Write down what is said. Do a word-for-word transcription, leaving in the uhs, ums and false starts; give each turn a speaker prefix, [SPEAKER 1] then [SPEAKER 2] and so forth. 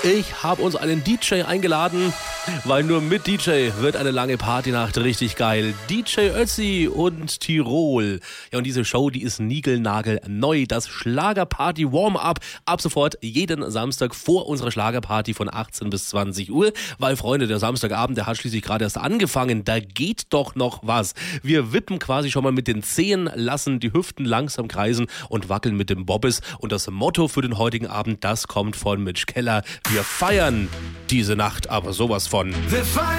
[SPEAKER 1] Ich habe uns einen D J eingeladen, weil nur mit D J wird eine lange Partynacht richtig geil. D J Ötzi und Tirol. Ja, und diese Show, die ist niegelnagelneu. Das Schlagerparty Warm-Up ab sofort jeden Samstag vor unserer Schlagerparty von achtzehn bis zwanzig Uhr. Weil, Freunde, der Samstagabend, der hat schließlich gerade erst angefangen. Da geht doch noch was. Wir wippen quasi schon mal mit den Zehen, lassen die Hüften langsam kreisen und wackeln mit dem Bobbes. Und das Motto für den heutigen Abend, das kommt von Mitch Keller. Wir feiern diese Nacht aber sowas von.